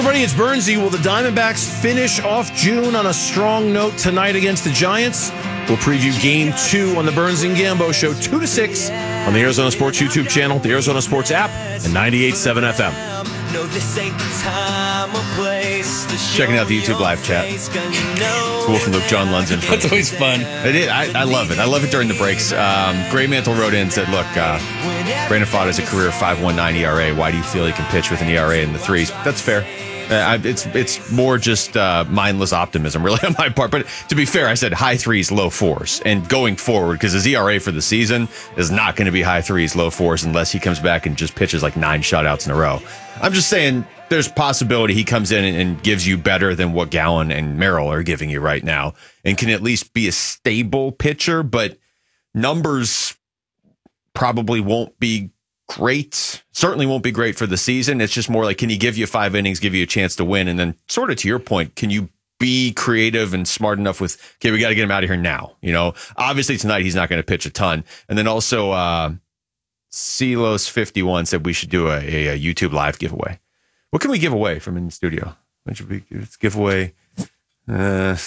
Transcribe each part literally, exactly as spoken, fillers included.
everybody, it's Bernsey. Will the Diamondbacks finish off June on a strong note tonight against the Giants? We'll preview Game two on the Burns and Gambo Show, two to six on the Arizona Sports YouTube channel, the Arizona Sports app, and ninety-eight point seven F M. Checking out the YouTube live chat. It's Wolf and Luke, John Lundzen. That's always fun. It is. I, I love it. I love it during the breaks. Um, Gray Mantle wrote in and said, look, uh, Brandon Pfaadt has a career five point one nine E R A. Why do you feel he can pitch with an E R A in the threes? That's fair. Uh, I, it's it's more just uh, mindless optimism, really, on my part. But to be fair, I said high threes, low fours. And going forward, because his E R A for the season is not going to be high threes, low fours, unless he comes back and just pitches like nine shutouts in a row. I'm just saying there's possibility he comes in and, and gives you better than what Gallen and Merrill are giving you right now and can at least be a stable pitcher, but numbers probably won't be great. Certainly won't be great for the season. It's just more like, can he give you five innings, give you a chance to win? And then sort of to your point, can you be creative and smart enough with, okay, we got to get him out of here now. You know, obviously tonight he's not going to pitch a ton. And then also, uh, Silos fifty-one said we should do a, a, a YouTube live giveaway. What can we give away from in the studio? What should we give away? Uh,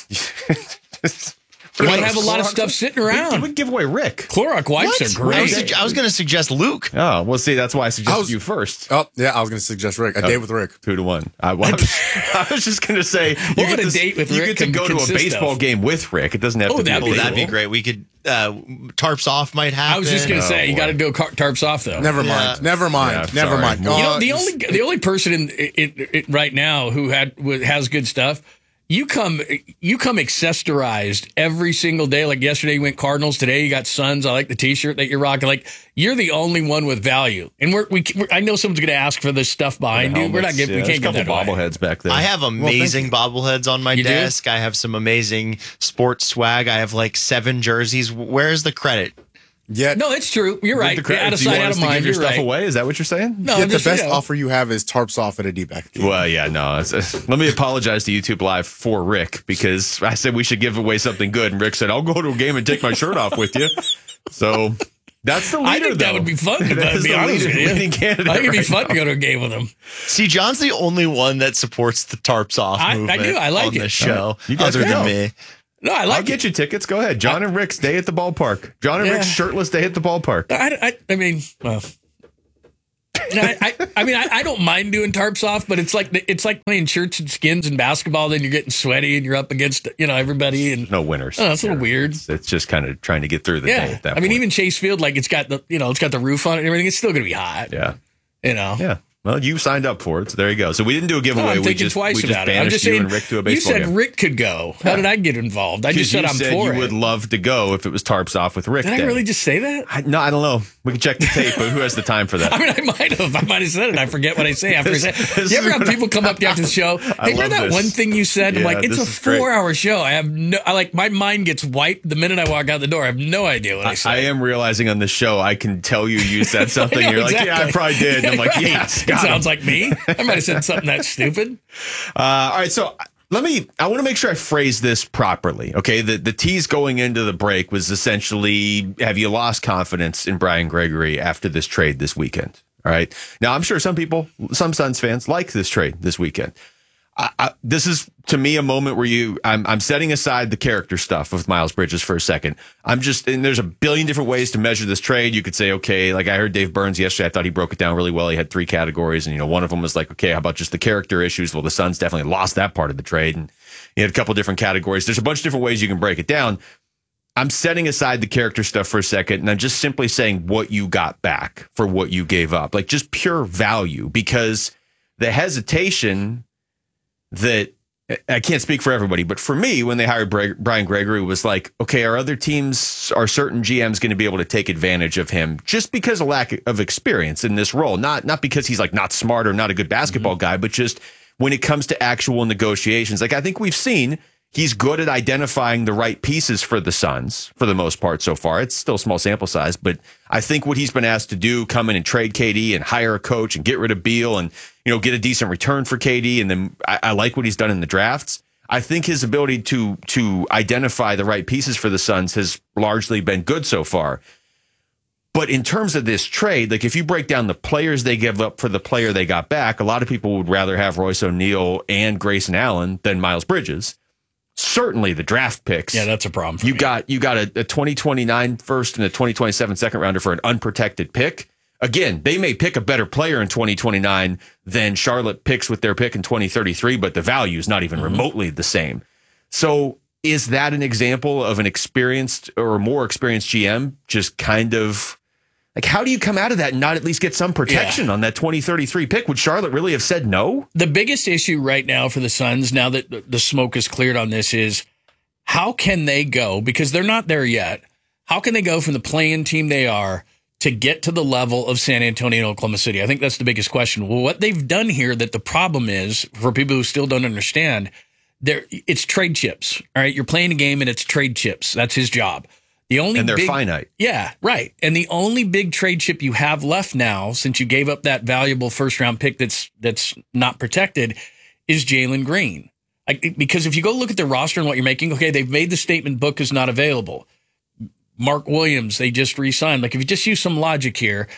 We might have a lot of stuff sitting around. We would give away Rick. Clorox wipes What? are great. I was, su- I was going to suggest Luke. Oh, well, see, that's why I suggested I was- you first. Oh, yeah, I was going to suggest Rick. A Oh, date with Rick. Two to one. I, well, I, was, I was just going to say, you What would get a to, date with you Rick get to can go to a consist baseball of? game with Rick. It doesn't have Oh, to be that'd a be Oh, baseball. that'd be great. We could, uh, tarps off might happen. I was just going to Oh, say, you boy. got to do a car- tarps off, though. Never Yeah. mind. Never mind. Yeah, Never sorry. mind. You You know, Uh, the only the only person in it, it, right now who had who has good stuff, you come you come accessorized every single day. Like yesterday, you went Cardinals. Today, you got Suns. I like the T-shirt that you're rocking. Like you're the only one with value. And we're, we we're, I know someone's going to ask for this stuff behind you. We're not giving. Yeah, we there's can't a give couple that away. bobbleheads back there. I have amazing bobbleheads on my You do? desk. I have some amazing sports swag. I have like seven jerseys. Where's the credit? yeah, No, it's true. You're right. The credit- Out of do you sight, want out us of to mind. give your You're stuff right. away? Is that what you're saying? No, yet I'm the just, best you know, offer you have is tarps off at a D-back. Well, yeah, no. It's, it's- let me apologize to YouTube Live for Rick because I said we should give away something good, and Rick said I'll go to a game and take my shirt off with you. So that's the leader. I think that though. would be fun. To That is be the honest leading- with you, leading candidate I think it'd be right fun now. to go to a game with him. See, John's the only one that supports the tarps off I- I movement do. I like on it. this show, You guys other can than go. me. No, I like I'll get it. you tickets. Go ahead. John and Rick's day at the ballpark. John and Yeah. Rick's shirtless day at the ballpark. I, I, I mean, well, I, I, I mean, I, I don't mind doing tarps off, but it's like it's like playing shirts and skins in basketball. Then you're getting sweaty and you're up against you know everybody, and No winners. Oh, that's a little weird. It's, it's just kind of trying to get through the day yeah. at that I point. mean, even Chase Field, like it's got the you know it's got the roof on it and everything. It's still gonna be hot. Yeah. You know. Yeah. Well, you signed up for it, so there you go. So we didn't do a No, giveaway. I'm we thinking just, twice we just about it. I'm banished just you saying. and Rick to a You baseball said game. Rick could go. How did I get involved? I just you said I'm said for you it. would love to go if it was tarps off with Rick. Did I Day. really just say that? I, no, I don't know. We can check the tape, but who has the time for that? I mean, I might have. I might have said it. I forget what I say after This- I say it. this You ever is have what people come up to you after the show? I Hey, remember love that this. one thing you said? I'm Yeah, like, it's a this is great. four-hour show. I have no. I like my mind gets wiped the minute I walk out the door. I have no idea what I, I, say. I am realizing on the show, I can tell you you said something. I know, You're like, exactly. yeah, I probably did. And I'm like, Right. yes, It got him. sounds like me. I might have said something that stupid. Uh, all right, so let me. I want to make sure I phrase this properly. Okay, the the tease going into the break was essentially: have you lost confidence in Brian Gregory after this trade this weekend? All right. Now, I'm sure some people, some Suns fans, like this trade this weekend. I, I, this is to me a moment where you. I'm, I'm setting aside the character stuff with Miles Bridges for a second. I'm just, and there's a billion different ways to measure this trade. You could say, okay, like I heard Dave Burns yesterday. I thought he broke it down really well. He had three categories, and you know, one of them was like, okay, how about just the character issues? Well, the Suns definitely lost that part of the trade, and he had a couple different categories. There's a bunch of different ways you can break it down. I'm setting aside the character stuff for a second, and I'm just simply saying what you got back for what you gave up, like just pure value, because the hesitation that I can't speak for everybody, but for me, when they hired Brian Gregory, was like, okay, are other teams, are certain G Ms going to be able to take advantage of him just because of lack of experience in this role? Not, not because he's like not smart or not a good basketball mm-hmm. guy, but just when it comes to actual negotiations. Like I think we've seen he's good at identifying the right pieces for the Suns for the most part so far. It's still a small sample size, but I think what he's been asked to do, come in and trade K D and hire a coach and get rid of Beal and, you know, get a decent return for K D. And then I, I like what he's done in the drafts. I think his ability to, to identify the right pieces for the Suns has largely been good so far. But in terms of this trade, like if you break down the players they give up for the player they got back, a lot of people would rather have Royce O'Neal and Grayson Allen than Miles Bridges. Certainly the draft picks. Yeah, that's a problem for you me. got you got a, a twenty twenty-nine first and a twenty twenty-seven second rounder for an unprotected pick. Again, they may pick a better player in twenty twenty-nine than Charlotte picks with their pick in twenty thirty-three, but the value is not even mm-hmm. remotely the same. So is that an example of an experienced or more experienced G M just kind of like, how do you come out of that and not at least get some protection yeah. on that twenty thirty-three pick? Would Charlotte really have said no? The biggest issue right now for the Suns, now that the smoke is cleared on this, is how can they go, because they're not there yet, how can they go from the play-in team they are to get to the level of San Antonio and Oklahoma City? I think that's the biggest question. Well, what they've done here, that the problem is, for people who still don't understand, there it's trade chips. All right, you're playing a game and it's trade chips. That's his job. The only and they're big, finite. Yeah, right. And the only big trade chip you have left now, since you gave up that valuable first round pick that's that's not protected, is Jalen Green. Like, because if you go look at their roster and what you're making, okay, they've made the statement Book is not available. Mark Williams, they just re-signed. Like, if you just use some logic here,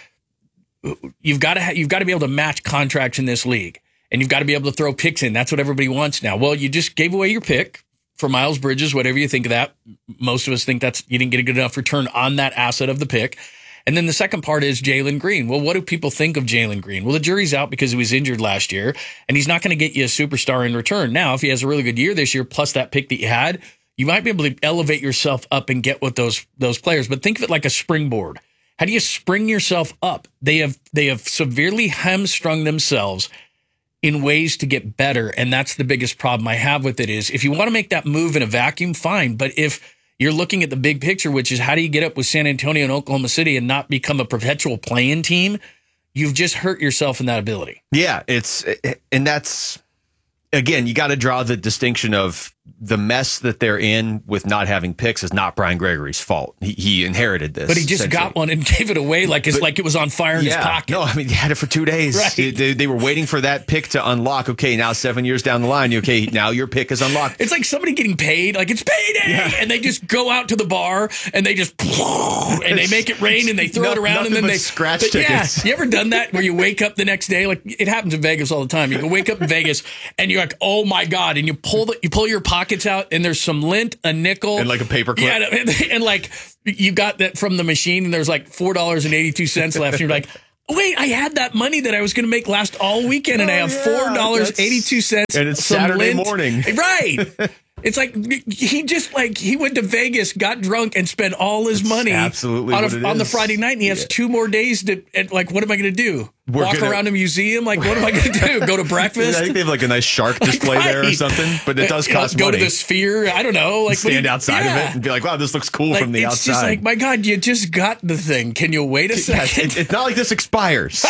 you've got to ha- you've got to be able to match contracts in this league, and you've got to be able to throw picks in. That's what everybody wants now. Well, you just gave away your pick for Miles Bridges, whatever you think of that. Most of us think that's you didn't get a good enough return on that asset of the pick. And then the second part is Jalen Green. Well, what do people think of Jalen Green? Well, the jury's out because he was injured last year, and he's not going to get you a superstar in return. Now, if he has a really good year this year, plus that pick that you had, you might be able to elevate yourself up and get with those those players. But think of it like a springboard. How do you spring yourself up? They have they have severely hamstrung themselves in ways to get better, and that's the biggest problem I have with it. Is if you want to make that move in a vacuum, fine. But if you're looking at the big picture, which is how do you get up with San Antonio and Oklahoma City and not become a perpetual play-in team, you've just hurt yourself in that ability. Yeah, it's and that's, again, you got to draw the distinction of the mess that they're in with not having picks is not Brian Gregory's fault. He, he inherited this. But he just got one and gave it away like it's but, like it was on fire in yeah, his pocket. No, I mean, he had it for two days. Right. They, they were waiting for that pick to unlock. Okay, now seven years down the line, okay, now your pick is unlocked. It's like somebody getting paid, like it's payday, yeah. and they just go out to the bar and they just and they make it rain and they throw no, it around and then they scratch but, tickets. Yeah, you ever done that where you wake up the next day? Like it happens in Vegas all the time. You can wake up in Vegas and you're like, oh my god, and you pull the you pull your pockets out and there's some lint, a nickel, and like a paper clip. Yeah, and, and like you got that from the machine, and there's like four dollars and eighty two cents left. And you're like, wait, I had that money that I was going to make last all weekend, and oh, I have four dollars and eighty two cents, and it's Saturday lint. morning, right? It's like he just like he went to Vegas, got drunk, and spent all his That's money absolutely on, what a, it on the is. Friday night, and he has yeah. two more days to. And like, what am I going to do? We're Walk gonna, around a museum? Like, what am I going to do? Go to breakfast? I think they have like a nice shark display right. there or something, but it does you know, cost go money. Go to the Sphere. I don't know. Like stand you, outside yeah. of it and be like, "Wow, this looks cool like, from the it's outside." It's just like, my God, you just got the thing. Can you wait a second? It, it's not like this expires.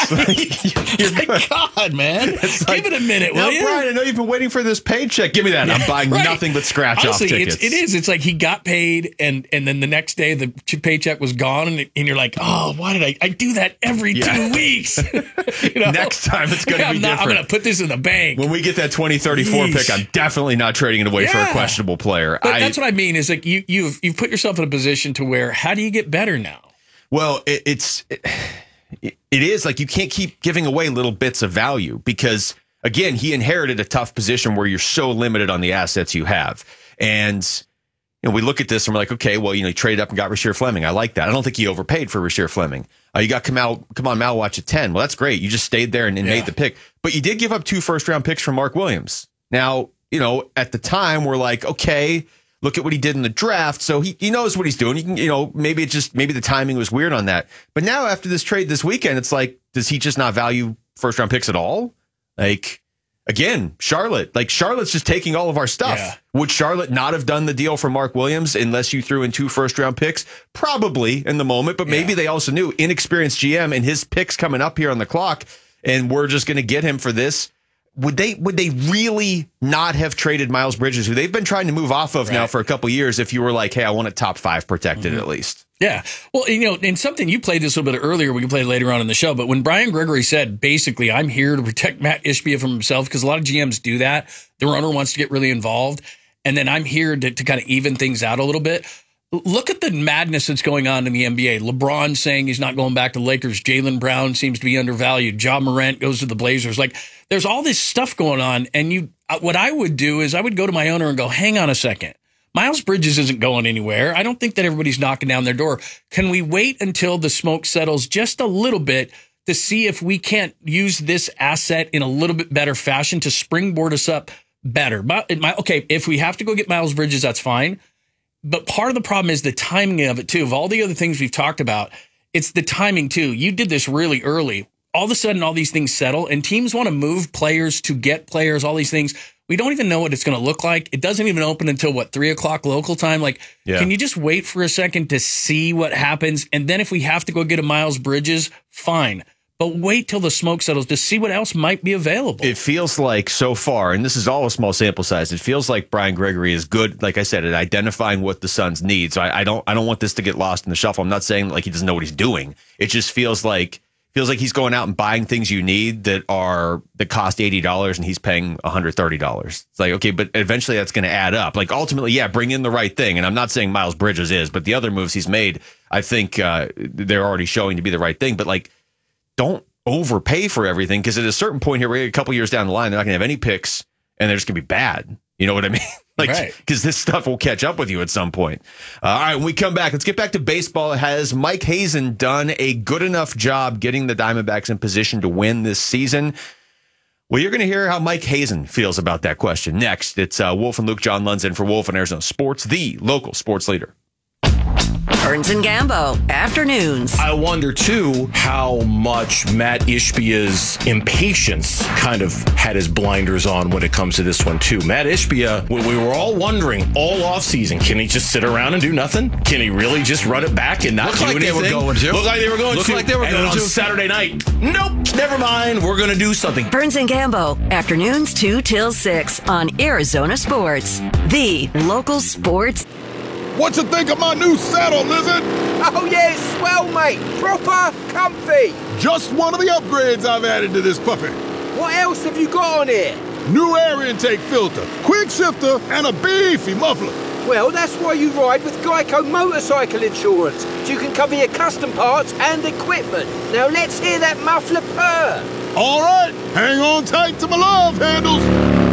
It's like, God, man, it's give like, it a minute, will now, you? Brian, I know you've been waiting for this paycheck. Give me that. I'm buying right. nothing but scratch Honestly, off tickets. It's, it is. It's like he got paid, and and then the next day the paycheck was gone, and, and you're like, oh, why did I? I do that every yeah. two weeks. You know? Next time it's going to yeah, be I'm not, different. I'm going to put this in the bank. When we get that twenty thirty-four Yeesh. pick, I'm definitely not trading it away yeah. for a questionable player. But I, that's what I mean. Is like you you've you've put yourself in a position to where how do you get better now? Well, it, it's it, it is like you can't keep giving away little bits of value because, again, he inherited a tough position where you're so limited on the assets you have. And, you know, we look at this and we're like, okay, well, you know, he traded up and got Rasheer Fleming. I like that. I don't think he overpaid for Rasheer Fleming. Uh, you got Kamal, come on, Malwatch at ten. Well, that's great. You just stayed there and, and yeah. made the pick. But you did give up two first round picks from Mark Williams. Now, you know, at the time, we're like, okay, look at what he did in the draft. So he, he knows what he's doing. You can, you know, maybe it just, maybe the timing was weird on that. But now after this trade this weekend, it's like, does he just not value first round picks at all? Like, again, Charlotte, like Charlotte's just taking all of our stuff. Yeah. Would Charlotte not have done the deal for Mark Williams unless you threw in two first round picks? Probably in the moment, but maybe yeah. they also knew inexperienced G M and his picks coming up here on the clock, and we're just going to get him for this. Would they would they really not have traded Miles Bridges, who they've been trying to move off of right. now for a couple of years, if you were like, hey, I want a top five protected mm-hmm. at least? Yeah. Well, you know, and something you played this a little bit earlier, we can play it later on in the show, but when Brian Gregory said, basically, I'm here to protect Matt Ishbia from himself, because a lot of G Ms do that. The owner wants to get really involved, and then I'm here to, to kind of even things out a little bit. look at the madness that's going on in the N B A. LeBron saying he's not going back to the Lakers. Jaylen Brown seems to be undervalued. Ja Morant goes to the Blazers. Like, there's all this stuff going on. And you, what I would do is I would go to my owner and go, hang on a second. Miles Bridges isn't going anywhere. I don't think that everybody's knocking down their door. Can we wait until the smoke settles just a little bit to see if we can't use this asset in a little bit better fashion to springboard us up better? But my, okay, if we have to go get Miles Bridges, that's fine. But part of the problem is the timing of it, too. Of all the other things we've talked about, it's the timing, too. You did this really early. All of a sudden, all these things settle, and teams want to move players to get players, all these things. We don't even know what it's going to look like. It doesn't even open until, what, three o'clock local time? Like, yeah. Can you just wait for a second to see what happens? And then if we have to go get a Miles Bridges, fine. But wait till the smoke settles to see what else might be available. It feels like so far, and this is all a small sample size, it feels like Brian Gregory is good, like I said, at identifying what the Suns need. So I, I don't I don't want this to get lost in the shuffle. I'm not saying like he doesn't know what he's doing. It just feels like feels like he's going out and buying things you need that are that cost eighty dollars and he's paying one hundred thirty dollars. It's like, okay, but eventually that's going to add up. Like ultimately, yeah, bring in the right thing. And I'm not saying Miles Bridges is, but the other moves he's made, I think uh, they're already showing to be the right thing. But like, don't overpay for everything, because at a certain point here, we're a couple years down the line, they're not going to have any picks and they're just going to be bad. You know what I mean? Like, because right. This stuff will catch up with you at some point. Uh, all right, when we come back, let's get back to baseball. Has Mike Hazen done a good enough job getting the Diamondbacks in position to win this season? Well, you're going to hear how Mike Hazen feels about that question next. It's uh, Wolf and Luke, John Lunds in for Wolf and Arizona Sports, the local sports leader. Burns and Gambo, afternoons. I wonder, too, how much Matt Ishbia's impatience kind of had his blinders on when it comes to this one, too. Matt Ishbia, we were all wondering all offseason, can he just sit around and do nothing? Can he really just run it back and not Looked do like anything? They were going to. Looked like they were going Looked to. like they were and going then on to. Saturday night, nope, never mind. We're going to do something. Burns and Gambo, afternoons two till six on Arizona Sports, the local sports. What you think of my new saddle, Lizard? Oh, yeah, it's swell, mate. Proper comfy. Just one of the upgrades I've added to this puppy. What else have you got on here? New air intake filter, quick shifter, and a beefy muffler. Well, that's why you ride with Geico Motorcycle Insurance, so you can cover your custom parts and equipment. Now let's hear that muffler purr. All right, hang on tight to my love handles.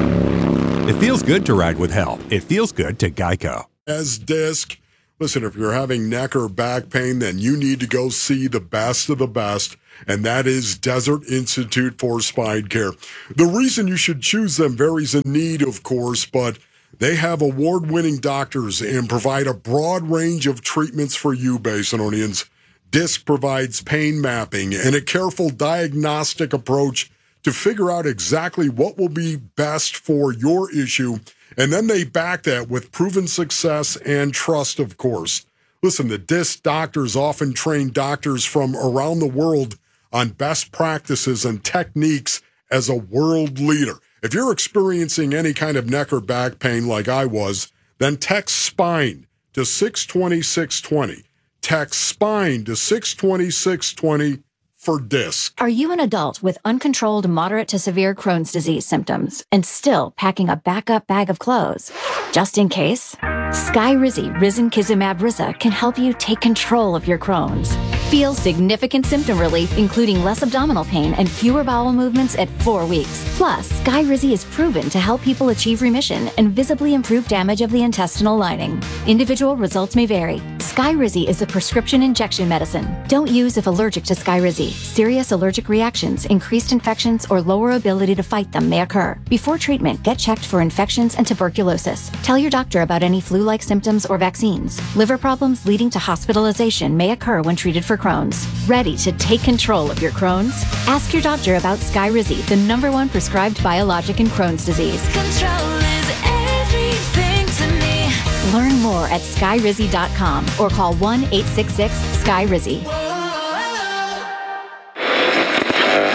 It feels good to ride with help. It feels good to Geico. As disc. Listen, if you're having neck or back pain, then you need to go see the best of the best, and that is Desert Institute for Spine Care. The reason you should choose them varies in need, of course, but they have award-winning doctors and provide a broad range of treatments for you, Basinonians. Disc provides pain mapping and a careful diagnostic approach to figure out exactly what will be best for your issue. And then they back that with proven success and trust, of course. Listen, the disc doctors often train doctors from around the world on best practices and techniques as a world leader. If you're experiencing any kind of neck or back pain like I was, then text SPINE to six two zero six two zero. Text SPINE to six two zero six two zero for disc. Are you an adult with uncontrolled moderate to severe Crohn's disease symptoms and still packing a backup bag of clothes? Just in case, Skyrizi Risankizumab Riza can help you take control of your Crohn's. Feel significant symptom relief, including less abdominal pain and fewer bowel movements at four weeks. Plus, Skyrizi is proven to help people achieve remission and visibly improve damage of the intestinal lining. Individual results may vary. Skyrizi is a prescription injection medicine. Don't use if allergic to Skyrizi. Serious allergic reactions, increased infections, or lower ability to fight them may occur. Before treatment, get checked for infections and tuberculosis. Tell your doctor about any flu-like symptoms or vaccines. Liver problems leading to hospitalization may occur when treated for Crohn's. Ready to take control of your Crohn's? Ask your doctor about Skyrizi, the number one prescribed biologic in Crohn's disease. Control is everything to me. Learn more at skyrizi dot com or call one eight six six, S K Y R I Z I. And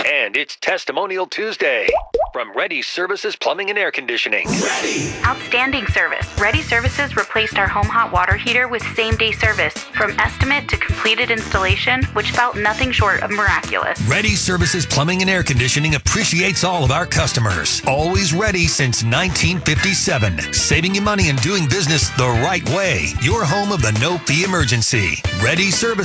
It's Testimonial Tuesday from Ready Services Plumbing and Air Conditioning. Outstanding service. Ready Services replaced our home hot water heater with same-day service. From estimate to completed installation, which felt nothing short of miraculous. Ready Services Plumbing and Air Conditioning appreciates all of our customers. Always ready since nineteen fifty-seven. Saving you money and doing business the right way. Your home of the no-fee emergency. Ready Services.